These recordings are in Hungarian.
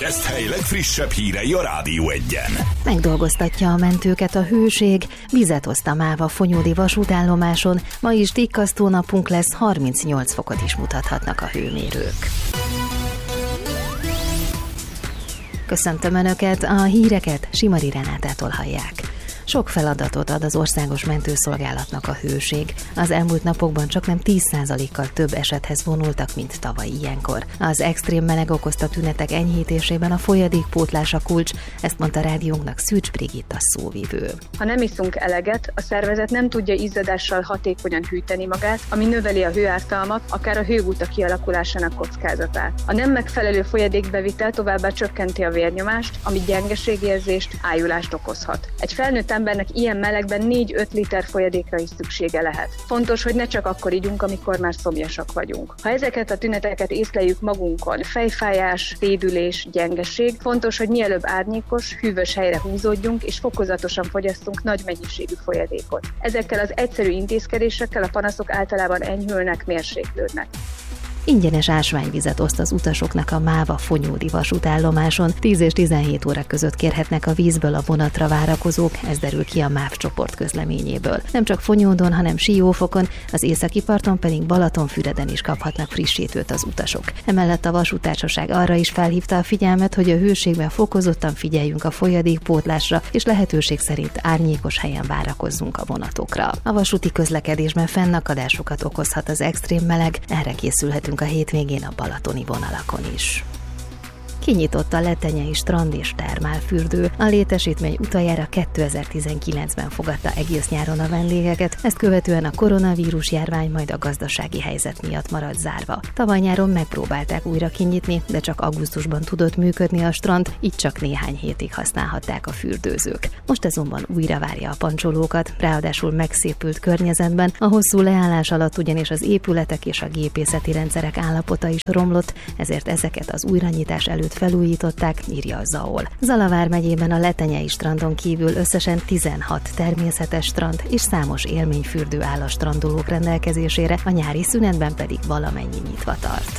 Eszthely legfrissebb hírei a Rádió Egyen. Megdolgoztatja a mentőket a hőség, vizet oszt a MÁV a Fonyódi vasútállomáson, ma is tikkasztó napunk lesz, 38 fokot is mutathatnak a hőmérők. Köszöntöm Önöket, a híreket Simari Renátától hallják. Sok feladatot ad az Országos Mentőszolgálatnak a hőség. Az elmúlt napokban csaknem 10%-kal több esethez vonultak, mint tavaly ilyenkor. Az extrém meleg okozta tünetek enyhítésében a folyadékpótlás a kulcs, ezt mondta rádiónknak Szűcs Brigitta szóvivő. Ha nem iszunk eleget, a szervezet nem tudja izzadással hatékonyan hűteni magát, ami növeli a hőártalmat, akár a hőgutak kialakulásának kockázatát. A nem megfelelő folyadékbevitel továbbá csökkenti a vérnyomást, ami gyengeségérzést, ájulást okozhat. Egy felnőtt embernek ilyen melegben 4-5 liter folyadékra is szüksége lehet. Fontos, hogy ne csak akkor igyunk, amikor már szomjasak vagyunk. Ha ezeket a tüneteket észleljük magunkon, fejfájás, fédülés, gyengeség, fontos, hogy mielőbb árnyékos, hűvös helyre húzódjunk és fokozatosan fogyasszunk nagy mennyiségű folyadékot. Ezekkel az egyszerű intézkedésekkel a panaszok általában enyhülnek, mérséklődnek. Ingyenes ásványvizet oszt az utasoknak a MÁV a Fonyódi vasútállomáson. 10 és 17 óra között kérhetnek a vízből a vonatra várakozók, ez derül ki a MÁV csoport közleményéből. Nem csak Fonyódon, hanem Siófokon, az északi parton pedig Balatonfüreden is kaphatnak frissítőt az utasok. Emellett a vasúttársaság arra is felhívta a figyelmet, hogy a hőségben fokozottan figyeljünk a folyadékpótlásra, és lehetőség szerint árnyékos helyen várakozzunk a vonatokra. A vasúti közlekedésben fennakadásokat okozhat az extrém meleg, erre készülhetünk a hétvégén a balatoni vonalakon is. Kinyitott a Letenyei strand és termálfürdő. A létesítmény utoljára 2019-ben fogadta egész nyáron a vendégeket, ezt követően a koronavírus járvány majd a gazdasági helyzet miatt maradt zárva. Tavaly nyáron megpróbálták újra kinyitni, de csak augusztusban tudott működni a strand, így csak néhány hétig használhatták a fürdőzők. Most azonban újra várja a pancsolókat, ráadásul megszépült környezetben, a hosszú leállás alatt ugyanis az épületek és a gépészeti rendszerek állapota is romlott, ezért ezeket az újranyitás előtt felújították, írja a ZAOL. Zalavár megyében a Letenyei strandon kívül összesen 16 természetes strand és számos élményfürdő áll a strandolók rendelkezésére, a nyári szünetben pedig valamennyi nyitva tart.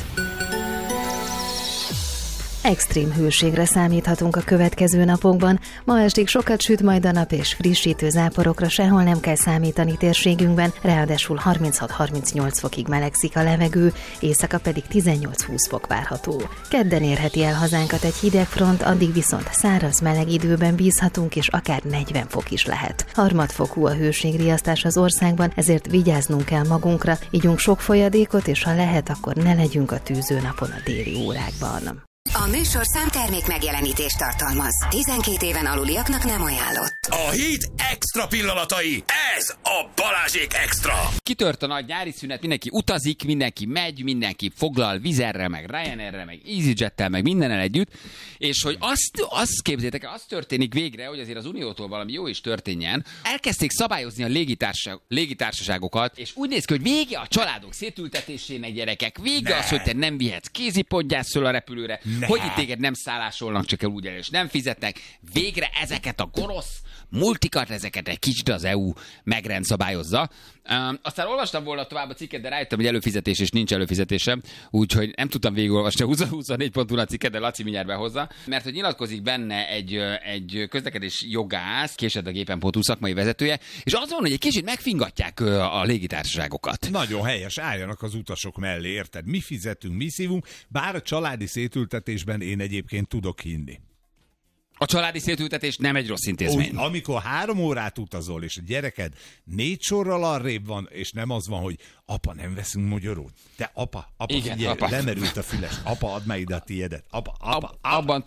Extrém hőségre számíthatunk a következő napokban. Ma estig sokat süt majd a nap, és frissítő záporokra sehol nem kell számítani térségünkben, ráadásul 36-38 fokig melegszik a levegő, éjszaka pedig 18-20 fok várható. Kedden érheti el hazánkat egy hideg front, addig viszont száraz meleg időben bízhatunk, és akár 40 fok is lehet. Harmadfokú a hőségriasztás az országban, ezért vigyáznunk kell magunkra, igyunk sok folyadékot, és ha lehet, akkor ne legyünk a tűzőnapon a déli órákban. A műsorszám termék megjelenítést tartalmaz. 12 éven aluliaknak nem ajánlott. A hét extra pillanatai, ez a Balázsék Extra. Kitört a nagy nyári szünet, mindenki utazik, mindenki megy, mindenki foglal Wizzairre, meg Ryanairre, meg EasyJettel, meg mindennel együtt, és hogy azt képzeljétek el, az történik végre, hogy azért az Uniótól valami jó is történjen. Elkezdték szabályozni a légitársaságokat, és úgy néz ki, hogy vége a családok szétültetésének, gyerekek, vége az, hogy te nem vihetsz kézipodgyászról a repülőre, hogy itt téged nem szállásolnak, csak el úgy el, és nem fizetnek. Végre ezeket a gonosz multikat, ezeket egy kicsit az EU megrendszabályozza. Aztán olvastam volna tovább a cikket, de rájöttem, hogy előfizetés és nincs előfizetésem, úgyhogy nem tudtam végigolvasni a 24.hu a cikket, de Laci mindjárt behozza, mert hogy nyilatkozik benne egy közlekedés jogász, később a gépen.hu szakmai vezetője, és az van, hogy egy kicsit megfingatják a légitársaságokat. Nagyon helyes, álljanak az utasok mellé, érted? Mi fizetünk, mi szívunk, bár a családi szétültetésben én egyébként tudok hinni. A családi szétültetés nem egy rossz intézmény. Úgy, amikor 3 órát utazol, és a gyereked 4 sorral arrébb van, és nem az van, hogy apa, nem veszünk magyarót. Te apa, igen, figyelj, apa. Lemerült a füles. Apa, add meg ide a tiédet. Apa. Abban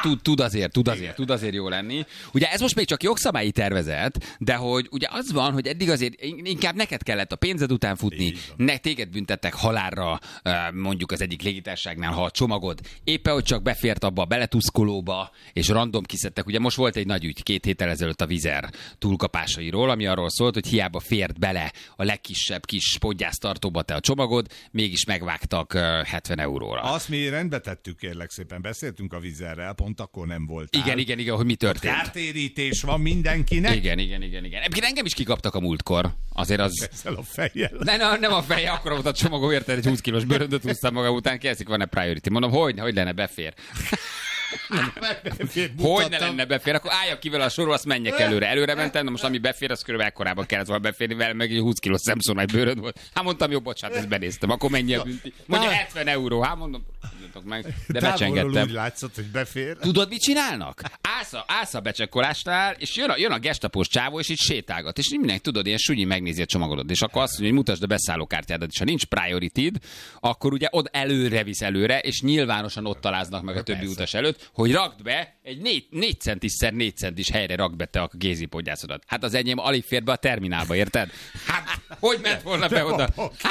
tud azért jó lenni. Ugye ez most még csak jogszabályi tervezet, de hogy ugye az van, hogy eddig azért inkább neked kellett a pénzed után futni, téged büntettek halálra, mondjuk az egyik légitársaságnál, ha a csomagod éppen, hogy csak befért abba a beletuszkolóba, és random kiszedtek. Ugye most volt egy nagy ügy 2 héttel ezelőtt a Wizzair túlkapásairól, ami arról szólt, hogy hiába fért bele a legkisebb kis podgyásztartóba te a csomagod, mégis megvágtak 70 euróra. Azt mi rendbe tettük, kérlek szépen. Beszéltünk a Wizzairrel, pont akkor nem volt. Igen, hogy mi történt. Kártérítés van mindenkinek. Igen. Engem is kikaptak a múltkor. Azért az... Ezzel a fejjel. Nem a feje, akkor volt a csomagom, érted, egy 20 kilós bőröndöt húztam maga után, kérdezik, van-e priority. Mondom, hogy lenne, befér. Hogy ne lenne befér, akkor álljak ki vele a sorról, azt menjek előre. Előre mentem, de most ami befér, az körülbelül ekkorában kellett volna beférni vele, meg egy 20 kilós szemszónai bőröd volt. Hát mondtam, jó, bocsánat, ezt benéztem, akkor mennyi a bünti? Mondja 70 euró, hát mondom, meg, de becsengettem. Úgy látszott, hogy befér. Tudod, mit csinálnak? Állsz a becsekkolásnál, és jön a gestapós csávó, és így sétálgat. És mindenki, tudod, ilyen sunyi megnézi a csomagodat. És akkor azt mondja, hogy mutasd a beszállókártyádat. És ha nincs priority-d, akkor ugye ott előre visz előre, és nyilvánosan ott találkoznak meg a többi utas előtt, hogy rakd be egy 4 centis-szer 4 centis helyre rakd be te a kézipodgyászodat. Hát az enyém alig fér be a terminálba, érted? Hát, hogy ment volna be oda?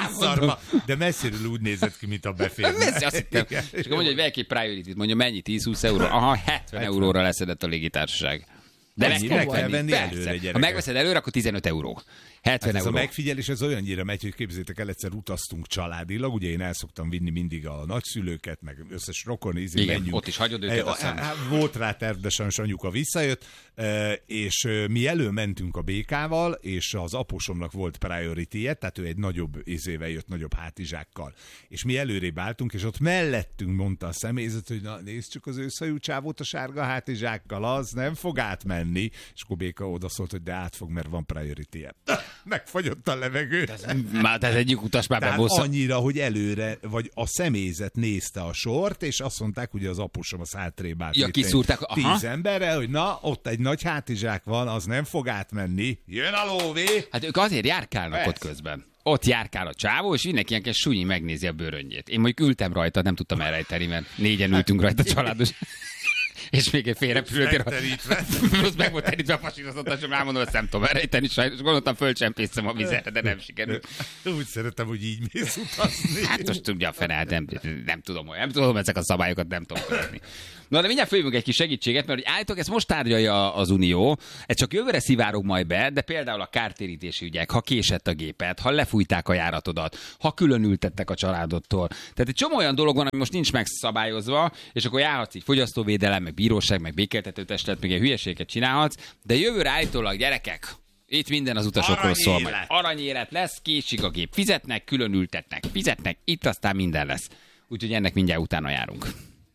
De messziről úgy nézett ki, mint a befér. Azt hittem. És akkor mondja, hogy vegyek egy priority-t, mondja, mennyi? 10-20 euró? Aha, 70 euróra leszedett a légitársaság. De meg kell venni előre, ha megveszed előre, akkor 15 euró. 70 euró. Ez a megfigyelés, ez olyannyira megy, hogy képzeljétek el, egyszer utaztunk családilag, ugye én el szoktam vinni mindig a nagyszülőket, meg összes rokon, menjünk. Ott is hagyod őket, aztán. Volt rá terv, de sajnos anyuka visszajött, és mi előmentünk a békával, és az apósomnak volt priority-je, tehát ő egy nagyobb izével jött, nagyobb hátizsákkal. És mi előrébb álltunk, és ott mellettünk mondta a személyzet, hogy na, nézd csak az őszajú csávót a sárga hátizsákkal, az nem fog átmenni. És akkor béka odaszólt, hogy de átfog, mert van priority-je. Megfagyott a levegő. Már ez egyik utas már bebosszant. Annyira, hogy előre, vagy a személyzet nézte a sort, és azt mondták, hogy az apusom a hátrébb állt. Ja, kiszúrták. 10 emberre, hogy na, ott egy nagy hátizsák van, az nem fog átmenni. Jön a lóvé! Hát ők azért járkálnak ott közben. Ott járkál a csávó, és mindenki ilyen sunyi megnézi a bőröngyét. Én mondjuk ültem rajta, nem tudtam elrejteni, mert 4-en ültünk rajta családos. És még egy félrepülőtér. Plusz meg volt terítve a fasírozottan, és elmondom, hogy nem tudom elrejteni, sajnos gondoltam, fölcsempészem a vizet, de nem sikerült. Úgy szeretem, hogy így mész utazni. Hát most tudja a fene, nem tudom, ezek a szabályokat nem tudom követni. Na, de mindjárt följövünk egy kis segítséget, mert hogy állítok, ezt most tárgyalja az Unió, ez csak jövőre szivárog majd be, de például a kártérítési ügyek, ha késett a gépet, ha lefújták a járatodat, ha különültettek a családodtól. Tehát egy csomó olyan dolog van, ami most nincs megszabályozva, és akkor járhatsz így fogyasztóvédelem, meg bíróság, meg békéltetőtestület, meg ilyen hülyeséget csinálhatsz, de jövőre állítólag, gyerekek, itt minden az utasokról szól majd. Aranyélet lesz, késik a gép, fizetnek, különültetnek, fizetnek, itt aztán minden lesz. Úgyhogy ennek mindjárt utána járunk.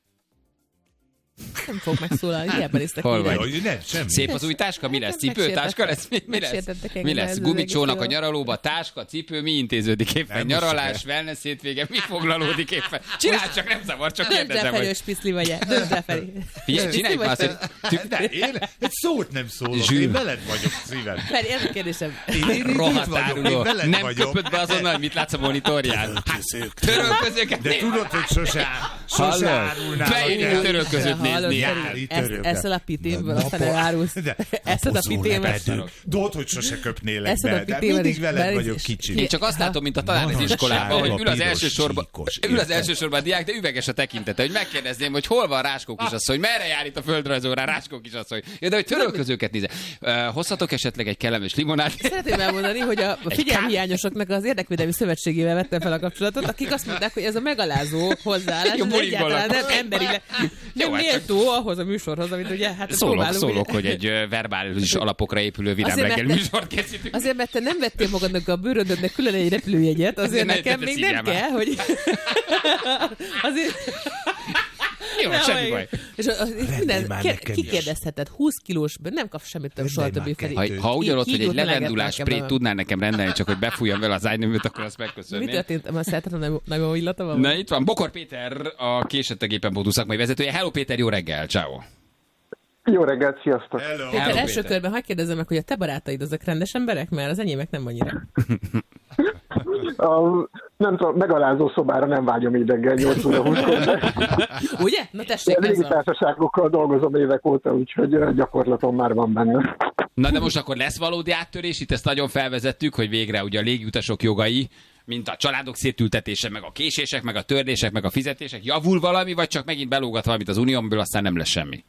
Nem fog megszólalni, hiába néztek. Hol vagy? Szép az új táska? Mi lesz? Cipőtáska lesz? Mi lesz? Gumicsónak a nyaralóba, táska, cipő, mi intéződik éppen? Nyaralás, wellness hétvége, mi foglalódik éppen? Csináld csak, nem zavar, csak kérdezem. Dönts lefelé, hogy spiszli vagy-e. Dönts lefelé. Figyelj, csináljuk már azt, hogy... Én egy szót nem szólok, én veled vagyok szívem. Feri, ez a kérdésem. Rohadt áruló. Nem köpött be azonnal, hogy mit látsz a monitorján. Törölközőket. De tudod, hogy sose árulnál. Beírjuk törölközőt nézni. Eszel a pitémből, aztán elárulsz. Eszed a pitémből. Tudod, hogy sose köpnélek be, de mindig veled vagyok kicsi. Én csak azt látom, mint a talán az iskolában, hogy ül az első sorban a diák, de üveges a tekintete, hogy megkérdezném, hogy hol van Ráskó kisasszony, merre jár itt a földrajzórán Ráskó kisasszony. Ja, de hogy törölközőket nézze. Hozhatok esetleg egy kellemes limonát? Szeretném elmondani, hogy a figyelmhiányosoknak az Érdekvédelmi Szövetségével vettem fel a kapcsolatot, akik azt mondták, hogy ez a megalázó hozzáállás, ez egyáltalán nem emberileg. Nem méltó ahhoz a műsorhoz, amit ugye hát Szólok, hogy egy verbális alapokra épülő vidám reggel műsort készítünk. Azért, mert te nem vettél magadnak a bőröndödnek külön egy repülőjegyet, azért nekem még nem kell, hogy... Azért... Jó, semmi baj. És kikérdezheted, 20 kilós, nem kapsz semmit több soha többi felé. Ha ugyanott, hogy egy levendulás sprayt tudnál nekem rendelni, csak hogy befújjam vele az ágynövőt, akkor azt megköszönném. Mi történt? Már szeretem, nagyon illata van? Na itt van, Bokor Péter, a Késett a gépen bódú szakmai vezetője. Hello Péter, jó reggel, ciao. Jó reggelt, sziasztok! Hello. Péter, első körben hadd kérdezem meg, hogy a te barátaid azok rendes emberek, mert az enyémek nem annyira. Nem tudom, megalázó szobára nem vágyom így reggel 8 óra 20-kor, de... Ugye? Na tessék, légitársaságokkal dolgozom évek óta, úgyhogy gyakorlatom már van benne. Na de most akkor lesz valódi áttörés, itt ezt nagyon felvezettük, hogy végre ugye a légiutasok jogai, mint a családok szétültetése, meg a késések, meg a tördések, meg a fizetések, javul valami, vagy csak megint belógat valamit az Uniónból, aztán nem lesz semmi?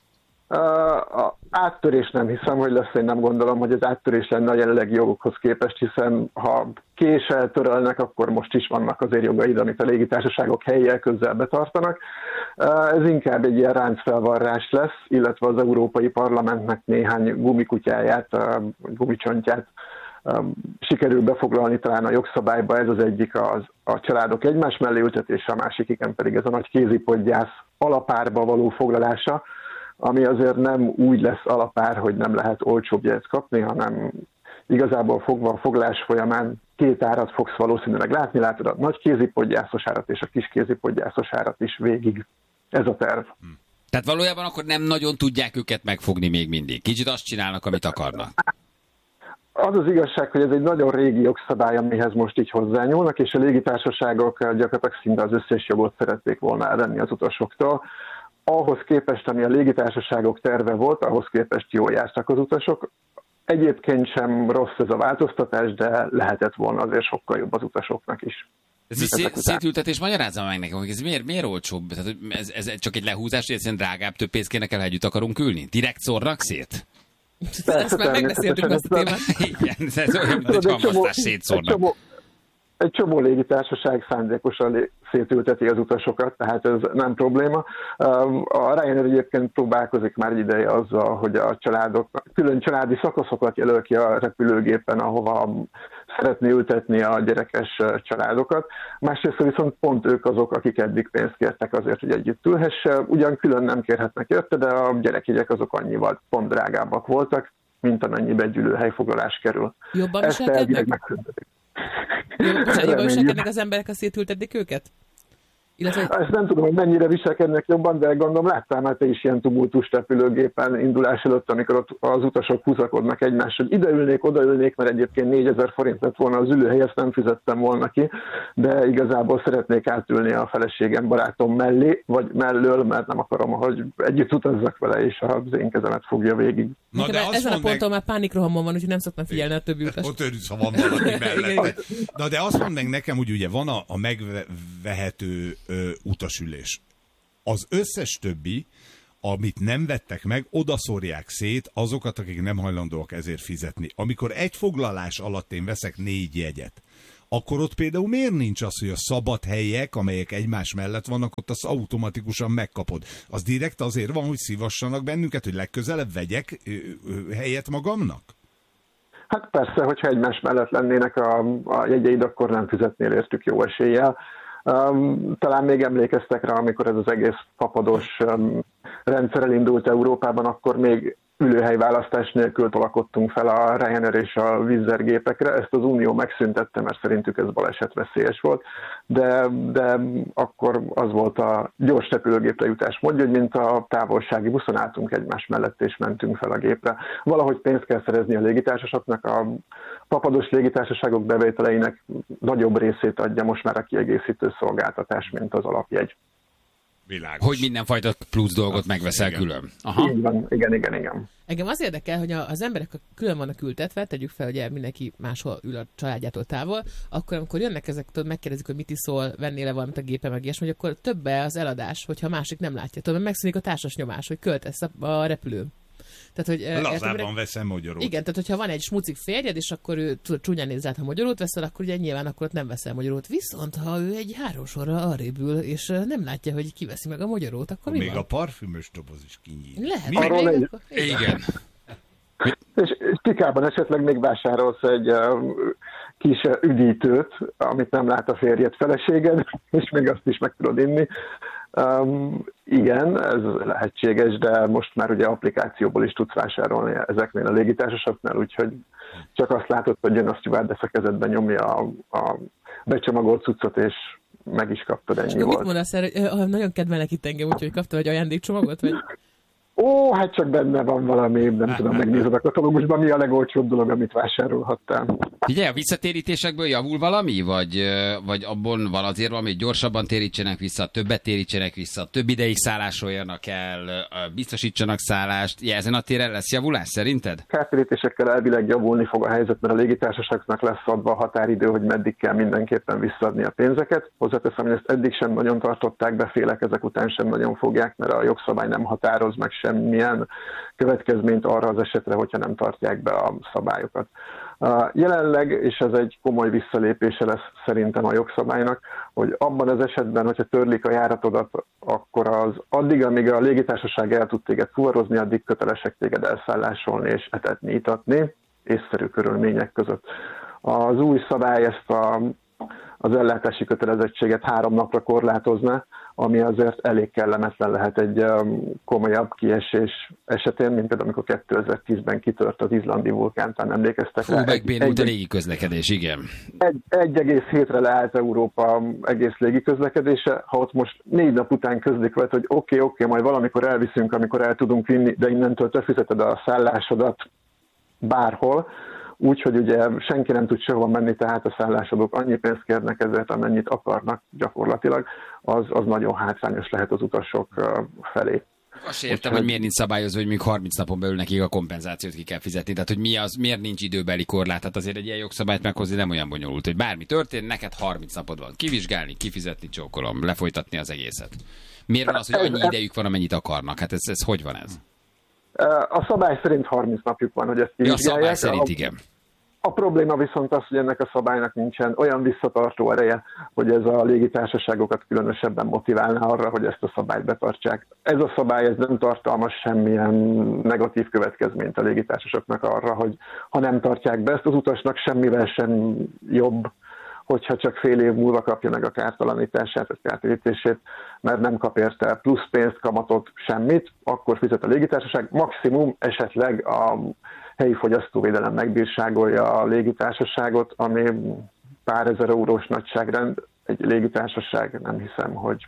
Áttörés nem hiszem, hogy lesz, én nem gondolom, hogy az áttörés lenne a jelenlegi jogokhoz képest, hiszen ha késsel törölnek, akkor most is vannak azért jogaid, amit a légitársaságok helyiel közel betartanak. Ez inkább egy ilyen ráncfelvarrás lesz, illetve az Európai Parlamentnek néhány gumikutyáját, gumicsontját sikerül befoglalni talán a jogszabályba, ez az egyik a családok egymás mellé ültetése, a másik igen pedig ez a nagy kézipodgyász alapárba való foglalása, ami azért nem úgy lesz alapár, hogy nem lehet olcsóbb jegyet kapni, hanem igazából fogva a foglalás folyamán 2 árat fogsz valószínűleg látni, látod a nagy kézipodgyászos árat és a kis kézipodgyászos árat is végig. Ez a terv. Tehát valójában akkor nem nagyon tudják őket megfogni még mindig. Kicsit azt csinálnak, amit akarnak. Az az igazság, hogy ez egy nagyon régi jogszabály, amihez most így hozzányúlnak, és a légitársaságok gyakorlatilag szinte az összes jogot szerették volna elvenni az utasoktól. Ahhoz képest, ami a légitársaságok terve volt, ahhoz képest jól jártak az utasok. Egyébként sem rossz ez a változtatás, de lehetett volna azért sokkal jobb az utasoknak is. Ez a szétültetés, magyarázza meg nekem, hogy ez miért olcsóbb? Tehát, ez csak egy lehúzás, hogy egyszerűen drágább, több pénzt kéne kell, ha együtt akarunk ülni? Direkt szórnak szét? Ezt már megbeszéltük azt a témát. Igen, ez olyan, mint egy hamvasztás szétszórnak. Egy csomó légitársaság szándékosan szétülteti az utasokat, tehát ez nem probléma. A Ryanair egyébként próbálkozik már egy ideje azzal, hogy a családok külön családi szakaszokat jelöl ki a repülőgépen, ahova szeretné ültetni a gyerekes családokat. Másrészt viszont pont ők azok, akik eddig pénzt kértek azért, hogy együtt ülhesse. Ugyan külön nem kérhetnek érte, de a gyerekjegyek azok annyival pont drágábbak voltak, mint amennyibe egy ülőhelyfoglalás kerül. Jobban viselkednek? Jobban viselkednek az emberek, ha szétültetik őket? Ezt nem tudom, hogy mennyire viselkednek jobban, de gondolom láttál már te is ilyen tumultus repülőgépen indulás előtt, amikor ott az utasok húzakodnak egymással, hogy ideülnék, odaülnék, mert egyébként 4000 forint lett volna az ülőhely, ezt nem fizettem volna ki, de igazából szeretnék átülni a feleségem, barátom mellé, vagy mellől, mert nem akarom, hogy együtt utazzak vele, és az én kezemet fogja végig. Na, de ezen a ponton már pánikrohamon van, úgyhogy nem szoktam figyelni a többi utast. Ott örülsz, ha van valaki mellett. Na, de azt mondd meg nekem, hogy ugye van a megvehető utasülés. Az összes többi, amit nem vettek meg, odaszórják szét azokat, akik nem hajlandóak ezért fizetni. Amikor egy foglalás alatt én veszek 4 jegyet, akkor ott például miért nincs az, hogy a szabad helyek, amelyek egymás mellett vannak, ott azt automatikusan megkapod? Az direkt azért van, hogy szívassanak bennünket, hogy legközelebb vegyek helyet magamnak? Hát persze, hogyha egymás mellett lennének a jegyeid, akkor nem fizetnél értük jó eséllyel. Talán még emlékeztek rá, amikor ez az egész fapados rendszer elindult Európában, akkor még ülőhelyválasztás nélkül tolakodtunk fel a Ryanair és a Wizz Air gépekre. Ezt az Unió megszüntette, mert szerintük ez balesetveszélyes volt, de akkor az volt a gyors repülőgépre jutás módja, hogy mint a távolsági buszon álltunk egymás mellett és mentünk fel a gépre. Valahogy pénzt kell szerezni a légitársaságnak, a fapados légitársaságok bevételeinek nagyobb részét adja most már a kiegészítő szolgáltatás, mint az alapjegy. Világos. Hogy mindenfajta plusz dolgot megveszel igen. Külön. Aha. Így van, igen. Engem az érdekel, hogy az emberek külön vannak ültetve, tegyük fel, hogy mindenki máshol ül a családjától távol, akkor amikor jönnek ezek, tudod, megkérdezik, hogy mit iszol, vennél-e valamit a gépe, meg ilyesmi, hogy akkor többe az eladás, hogyha a másik nem látja. Tudod, megszűnik a társas nyomás, hogy költesz a repülőn. Tehát, hogy lazában veszem magyarót. Igen, tehát hogyha van egy smucik férjed, és akkor ő csúnyán néz rád, ha magyarót veszel, akkor ugye nyilván akkor ott nem veszel magyarót. Viszont ha ő egy 3 sorra arrébb ül, és nem látja, hogy kiveszi meg a magyarót, akkor mi még van? a parfümös doboz is kinyíl. Lehet. Igen. És Pikában esetleg még vásárolsz egy kis üdítőt, amit nem lát a férjed, feleséged, és még azt is meg tudod inni. Igen, ez lehetséges, de most már ugye applikációból is tudsz vásárolni ezeknél a légitársaságoknál, úgyhogy csak azt látod, hogy jön a stewardess a kezedben, nyomja a becsomagolt cuccot, és meg is kaptad, ennyi volt. Mit mondasz erre, hogy nagyon kedvelnek itt engem, úgyhogy kaptad egy ajándékcsomagot, vagy? Ó, hát csak benne van valami, nem tudom, megnézed a katalógusban, mi a legolcsóbb dolog, amit vásárolhattál. Figyelj, a visszatérítésekből javul valami? Vagy abban van azért valami, hogy gyorsabban térítsenek vissza, többet térítsenek vissza, több ideig szállásoljanak el, biztosítsanak szállást. Ezen a téren lesz javulás szerinted? Kártérítésekkel elvileg javulni fog a helyzet, mert a légitársaságnak lesz adva a határidő, hogy meddig kell mindenképpen visszaadni a pénzeket. Hozzáteszem, hogy ezt eddig sem nagyon tartották be, félek ezek után sem nagyon fogják, mert a jogszabály nem határoz meg semmilyen következményt arra az esetre, hogyha nem tartják be a szabályokat. Jelenleg, és ez egy komoly visszalépése lesz szerintem a jogszabálynak, hogy abban az esetben, hogyha törlik a járatodat, akkor az addig, amíg a légitársaság el tud téged fuvarozni, addig kötelesek téged elszállásolni és etetni, itatni. észszerű körülmények között. Az új szabály ezt az ellátási kötelezettséget 3 napra korlátozna, ami azért elég kellemetlen lehet egy komolyabb kiesés esetén, mint például amikor 2010-ben kitört az izlandi vulkántán, emlékeztek rá? Megbénult a légiközlekedés, igen. 1,7-re leállt Európa egész légiközlekedése, ha ott most 4 nap után közlik vele, hogy oké, majd valamikor elviszünk, amikor el tudunk vinni, de innentől te fizeted a szállásodat bárhol, úgyhogy ugye senki nem tud sehova menni, tehát a szállásadók annyi pénzt kérnek ezért, amennyit akarnak gyakorlatilag, az nagyon hátrányos lehet az utasok felé. Azt értem, hogy miért nincs szabályozva, hogy még 30 napon belül nekik a kompenzációt ki kell fizetni. Tehát, hogy miért nincs időbeli korlát. Tehát azért egy ilyen jogszabályt meghozni nem olyan bonyolult, hogy bármi történt, neked 30 napod van kivizsgálni, kifizetni, csókolom, lefolytatni az egészet. Miért van az, hogy annyi idejük van, amennyit akarnak? Hát ez hogy van ez? A szabály szerint 30 napjuk van, hogy ezt kivizsgálják. A szabály szerint igen. A probléma viszont az, hogy ennek a szabálynak nincsen olyan visszatartó ereje, hogy ez a légitársaságokat különösebben motiválná arra, hogy ezt a szabályt betartsák. Ez a szabály ez nem tartalmaz semmilyen negatív következményt a légitársaságoknak arra, hogy ha nem tartják be ezt az utasnak, semmivel sem jobb, hogyha csak fél év múlva kapja meg a kártalanítását, vagy kártérítését, mert nem kap érte plusz pénzt, kamatot, semmit, akkor fizet a légitársaság. Maximum esetleg a helyi fogyasztóvédelem megbírságolja a légitársaságot, ami pár ezer eurós nagyságrend. Egy légitársaság nem hiszem, hogy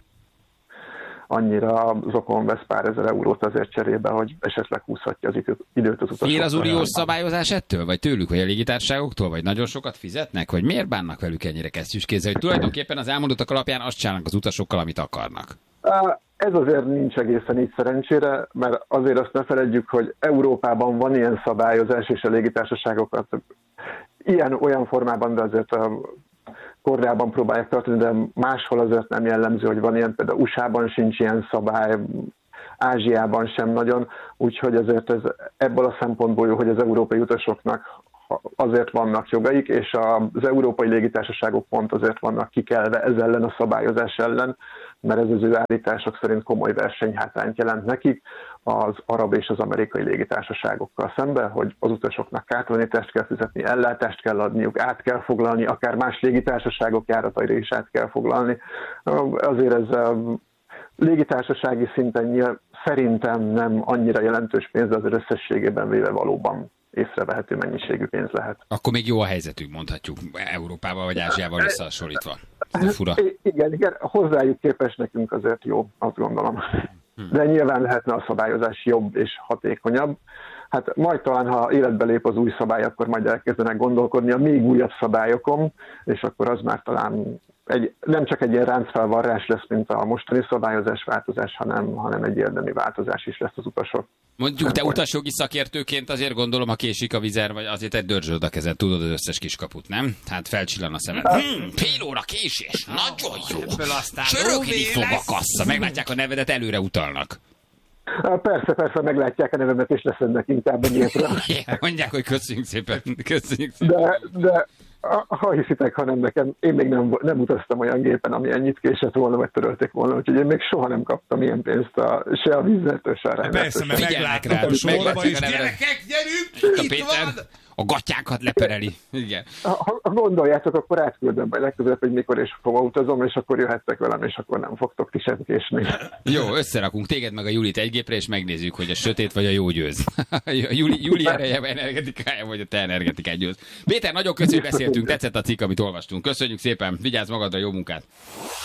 annyira zokon vesz pár ezer eurót azért cserébe, hogy esetleg húzhatja az időt az utasoknak. Fél az uniós szabályozás ettől? Vagy tőlük, vagy a légitársaságoktól? Vagy nagyon sokat fizetnek? Vagy miért bánnak velük ennyire kesztyűskézzel? Hogy tulajdonképpen az elmondottak alapján azt csinálnak az utasokkal, amit akarnak? Ez azért nincs egészen így szerencsére, mert azért azt ne feledjük, hogy Európában van ilyen szabályozás, és a légitársaságokat olyan formában, de azért kordában próbálják tartani, de máshol azért nem jellemző, hogy van ilyen, például USA-ban sincs ilyen szabály, Ázsiában sem nagyon, úgyhogy azért ez ebből a szempontból jó, hogy az európai utasoknak azért vannak jogaik, és az európai légitársaságok pont azért vannak kikelve ez ellen a szabályozás ellen, mert ez az ő állítások szerint komoly versenyhátrányt jelent nekik az arab és az amerikai légitársaságokkal szemben, hogy az utasoknak kártalanítást kell fizetni, ellátást kell adniuk, át kell foglalni, akár más légitársaságok járataira is át kell foglalni. Azért ez légitársasági szinten szerintem nem annyira jelentős pénz, de azért összességében véve valóban észrevehető mennyiségű pénz lehet. Akkor még jó a helyzetük, mondhatjuk, Európával vagy Ázsiával összehasonlítva. Fura. Igen, hozzájuk képest nekünk azért jó, azt gondolom. De nyilván lehetne a szabályozás jobb és hatékonyabb. Hát majd talán, ha életbe lép az új szabály, akkor majd elkezdenek gondolkodni a még újabb szabályokon, és akkor az már talán nem csak egy ilyen ráncfelvarrás lesz, mint a mostani szabályozás változás, hanem egy érdemi változás is lesz az utasok. Mondjuk te utasjogi szakértőként azért gondolom, ha késik a vizer, vagy azért egy dörzsöd a kezed, tudod az összes kiskaput, nem? Hát felcsillan a szemed. Fél óra késés, nagyon jó. Csörögni fog a kassa, meglátják a nevedet, előre utalnak. Persze, meglátják a nevemet, és leszennek inkább a nyilvra. Mondják, hogy köszönjük szépen. De ha hiszitek, hanem nekem, én még nem utaztam olyan gépen, ami ennyit késett volna, vagy törölték volna, úgyhogy én még soha nem kaptam ilyen pénzt se a vízzeltől, se a Ryanairtől. Persze, mert megláttam sorba is. Gyerekek, gyerünk, itt van! A gatyákat lepereli. Igen. Ha gondoljátok, akkor átküldöm be legközelebb, hogy mikor és hova utazom, és akkor jöhettek velem, és akkor nem fogtok ti sem késni. Jó, összerakunk téged meg a Julit egy gépre, és megnézzük, hogy a sötét vagy a jó győz. Juli ereje, energetikája, vagy a te energetikát győz. Péter, nagyon köszönjük, beszéltünk, tetszett a cikk, amit olvastunk. Köszönjük szépen, vigyázz magadra, jó munkát!